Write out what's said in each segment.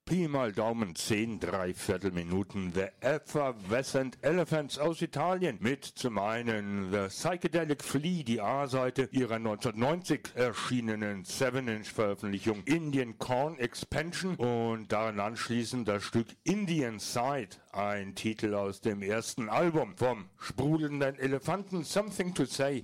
Pi mal Daumen 10 Dreiviertelminuten The Effervescent Elephants aus Italien mit zum einen The Psychedelic Flea, die A-Seite ihrer 1990 erschienenen 7-Inch-Veröffentlichung Indian Corn Expansion und daran anschließend das Stück Indian Side, ein Titel aus dem ersten Album vom sprudelnden Elefanten Something to Say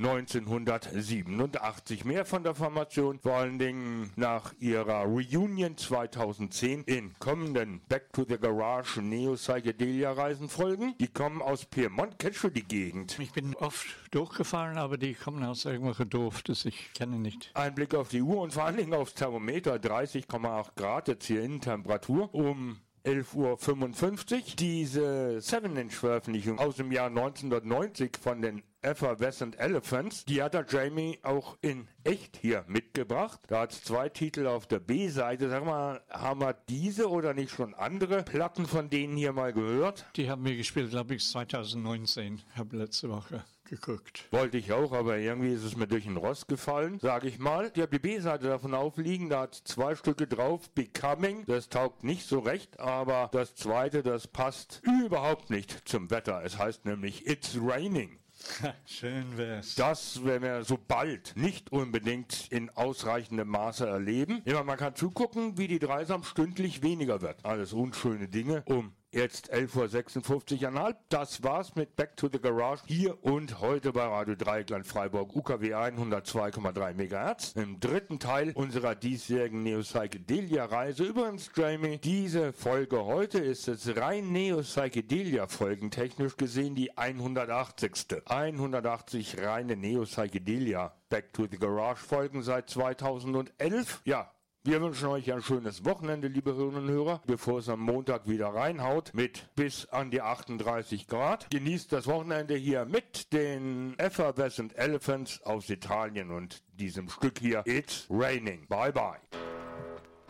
1987. Mehr von der Formation, vor allen Dingen nach ihrer Reunion 2010 in kommenden Back to the Garage Neo-Psychedelia-Reisen folgen. Die kommen aus Piemont. Kennst du die Gegend? Ich bin oft durchgefahren, aber die kommen aus irgendwelchen Dorf, das ich kenne nicht. Ein Blick auf die Uhr und vor allen Dingen aufs Thermometer, 30,8 Grad jetzt hier Innentemperatur, um 11:55 Uhr. Diese 7-Inch-Veröffentlichung aus dem Jahr 1990 von den Effervescent Elephants, die hat der Jamie auch in echt hier mitgebracht. Da hat es 2 Titel auf der B-Seite. Sag mal, haben wir diese oder nicht schon andere Platten von denen hier mal gehört? Die haben wir gespielt, glaube ich, 2019. Habe letzte Woche geguckt. Wollte ich auch, aber irgendwie ist es mir durch den Rost gefallen, sage ich mal. Ich habe die B-Seite davon aufliegen, da hat 2 Stücke drauf. Becoming, das taugt nicht so recht, aber das zweite, das passt überhaupt nicht zum Wetter. Es heißt nämlich It's Raining. Schön wär's. Das werden wir so bald nicht unbedingt in ausreichendem Maße erleben. Ja, man kann zugucken, wie die Dreisam stündlich weniger wird. Alles unschöne Dinge um jetzt 11:56 Uhr. Das war's mit Back to the Garage hier und heute bei Radio Dreieckland Freiburg UKW 102,3 MHz. Im dritten Teil unserer diesjährigen Neo-Psychedelia-Reise. Übrigens, Jamie, diese Folge heute ist jetzt rein Neo-Psychedelia-folgentechnisch gesehen die 180. 180 reine Neo-Psychedelia Back to the Garage Folgen seit 2011. Ja. Wir wünschen euch ein schönes Wochenende, liebe Hörerinnen und Hörer, bevor es am Montag wieder reinhaut mit bis an die 38 Grad. Genießt das Wochenende hier mit den Effervescent Elephants aus Italien und diesem Stück hier It's Raining. Bye bye.